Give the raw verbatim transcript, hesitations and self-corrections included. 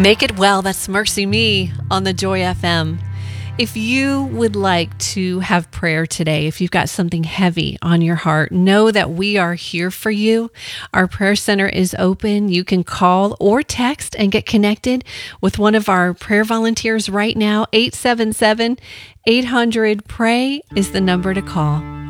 Make It Well, that's Mercy Me on the Joy F M. If you would like to have prayer today, if you've got something heavy on your heart, know that we are here for you. Our prayer center is open. You can call or text and get connected with one of our prayer volunteers right now. eight seven seven, eight hundred, pray is the number to call.